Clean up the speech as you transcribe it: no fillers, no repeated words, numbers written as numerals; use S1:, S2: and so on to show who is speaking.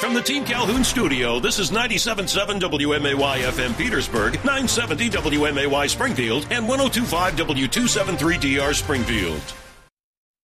S1: From the Team Calhoun studio, this is 97.7 WMAY FM Petersburg, 970 WMAY Springfield, and 102.5 W273DR Springfield.